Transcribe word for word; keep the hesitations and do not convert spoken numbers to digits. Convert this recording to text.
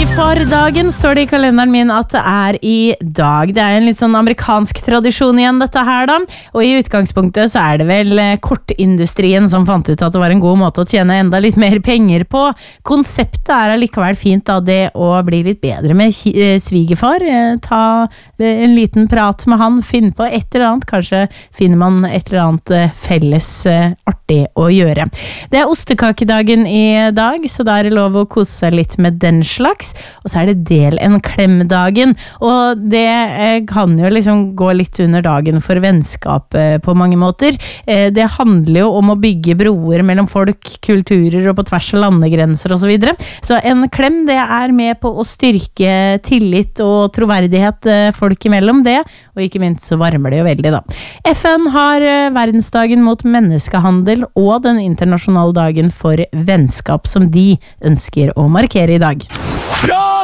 Svigerfar-dagen står det i kalenderen min at det er i dag. Det er en litt sånn amerikansk tradisjon igjen dette her da. Og i utgangspunktet så er det vel kortindustrien som fant ut at det var en god måte å tjene enda litt mer penger på. Konseptet er allikevel fint da, det å bli litt bedre med svigerfar. Ta en liten prat med han, finne på et eller annet. Kanskje finner man et eller annet felles artig å gjøre. Det er ostekakedagen i dag, så da er det lov å kose seg litt med den slags. Og så er det del en klem-dagen, og det eh, kan jo liksom gå litt under dagen for vennskap eh, på mange måter. Eh, det handler jo om å bygge broer mellom folk, kulturer og på tvers av landegrenser og så videre. Så en klem, det er med på å styrke tillit og troverdighet eh, folk imellom det, og ikke minst så varmer det jo veldig da. F N har eh, verdensdagen mot menneskehandel og den internasjonale dagen for vennskap som de ønsker å markere i dag.